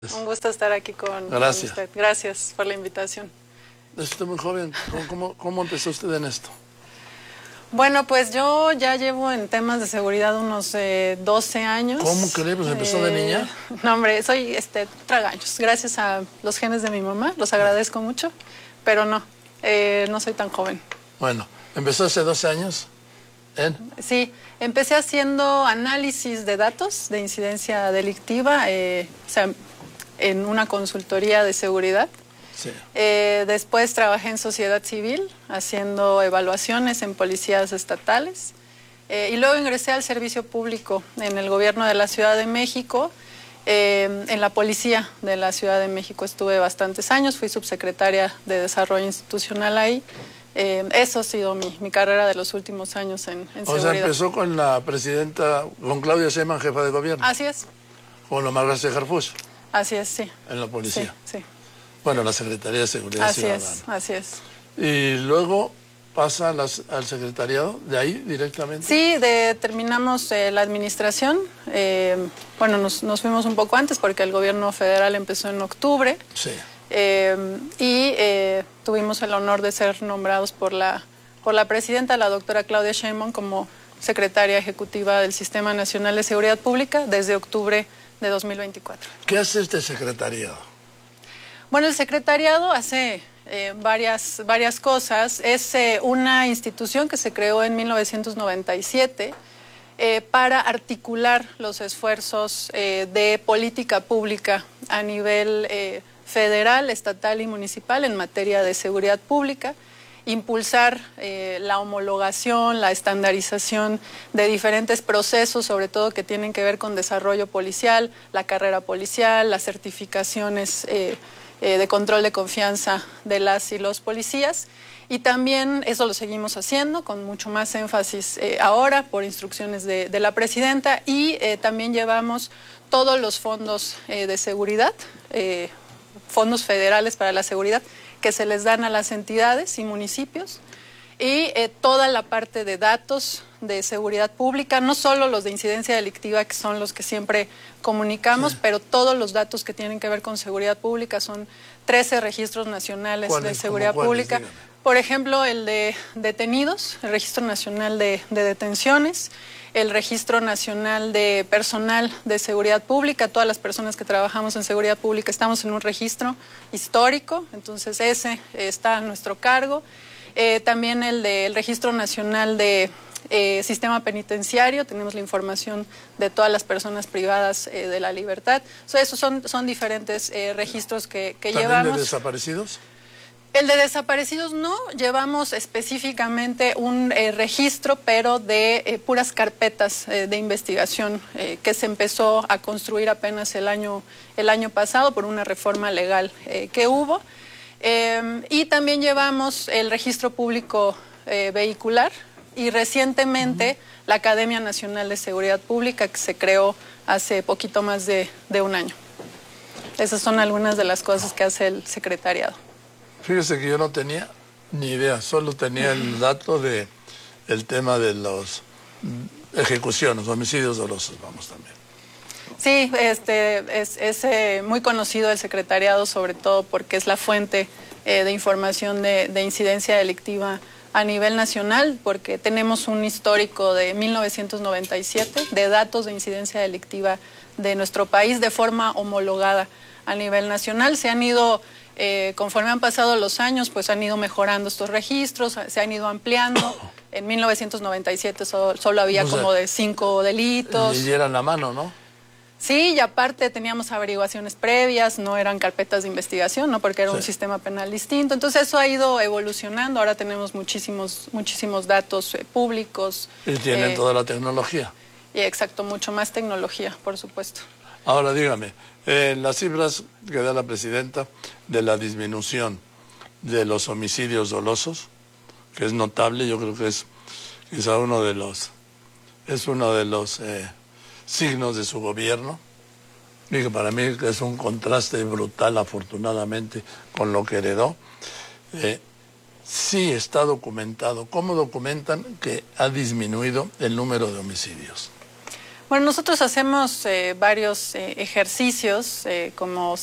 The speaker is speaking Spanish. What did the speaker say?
Un gusto estar aquí con Gracias. usted. Gracias por la invitación. Usted muy joven. ¿Cómo empezó usted en esto? Bueno, pues yo ya llevo en temas de seguridad unos 12 años. ¿Cómo cree? Pues empezó de niña. No, hombre, soy tragaños. Gracias a los genes de mi mamá, los agradezco mucho, pero no soy tan joven. Bueno, empezó hace 12 años. Sí, empecé haciendo análisis de datos de incidencia delictiva, o sea, en una consultoría de seguridad. Sí. Después trabajé en sociedad civil, haciendo evaluaciones en policías estatales. Y luego ingresé al servicio público en el gobierno de la Ciudad de México. En la policía de la Ciudad de México estuve bastantes años, fui subsecretaria de Desarrollo Institucional ahí. Eso ha sido mi carrera de los últimos años en seguridad. O sea, empezó con la presidenta, con Claudia Sheinbaum, jefa de gobierno. Así es. Con Omar García Harfuch. Así es, sí. En la policía. Sí, sí. Bueno, la Secretaría de Seguridad Ciudadana. Así es. Y luego pasa al secretariado, de ahí directamente. Sí, terminamos la administración. Bueno, nos fuimos un poco antes porque el gobierno federal empezó en octubre. Sí. Tuvimos el honor de ser nombrados por la presidenta, la doctora Claudia Sheinbaum, como secretaria ejecutiva del Sistema Nacional de Seguridad Pública desde octubre de 2024. ¿Qué hace este secretariado? Bueno, el secretariado hace varias cosas. Es una institución que se creó en 1997 para articular los esfuerzos de política pública a nivel federal, estatal y municipal en materia de seguridad pública, impulsar la homologación, la estandarización de diferentes procesos, sobre todo que tienen que ver con desarrollo policial, la carrera policial, las certificaciones de control de confianza de las y los policías. Y también eso lo seguimos haciendo con mucho más énfasis ahora por instrucciones de la presidenta, y también llevamos todos los fondos de seguridad, fondos federales para la seguridad que se les dan a las entidades y municipios, y toda la parte de datos de seguridad pública, no solo los de incidencia delictiva, que son los que siempre comunicamos, sí, pero todos los datos que tienen que ver con seguridad pública. Son 13 registros nacionales de seguridad pública. Dígame. Por ejemplo, el de detenidos, el Registro Nacional de Detenciones, el Registro Nacional de Personal de Seguridad Pública. Todas las personas que trabajamos en seguridad pública estamos en un registro histórico, entonces ese está a nuestro cargo. También el Registro Nacional de Sistema Penitenciario, tenemos la información de todas las personas privadas de la libertad. Esos son diferentes registros que llevamos. ¿También de desaparecidos? El de desaparecidos no, llevamos específicamente un registro, pero de puras carpetas de investigación que se empezó a construir apenas el año pasado por una reforma legal que hubo. Y también llevamos el registro público vehicular y recientemente la Academia Nacional de Seguridad Pública, que se creó hace poquito más de un año. Esas son algunas de las cosas que hace el secretariado. Fíjese que yo no tenía ni idea, solo tenía el dato del tema de las ejecuciones, homicidios dolosos, vamos también. Sí, es muy conocido el secretariado, sobre todo porque es la fuente de información de incidencia delictiva a nivel nacional, porque tenemos un histórico de 1997 de datos de incidencia delictiva de nuestro país de forma homologada a nivel nacional. Se han ido, conforme han pasado los años, pues han ido mejorando estos registros, se han ido ampliando. En 1997 solo había como de 5 delitos. Y eran a mano, ¿no? Sí, y aparte teníamos averiguaciones previas, no eran carpetas de investigación, ¿no? Porque era un sistema penal distinto. Entonces eso ha ido evolucionando, ahora tenemos muchísimos datos públicos. Y tienen toda la tecnología. Y exacto, mucho más tecnología, por supuesto. Ahora dígame, las cifras que da la presidenta de la disminución de los homicidios dolosos, que es notable, yo creo que es quizá uno de los signos de su gobierno, y que para mí es un contraste brutal, afortunadamente, con lo que heredó. Sí está documentado. ¿Cómo documentan que ha disminuido el número de homicidios? Bueno, nosotros hacemos varios ejercicios como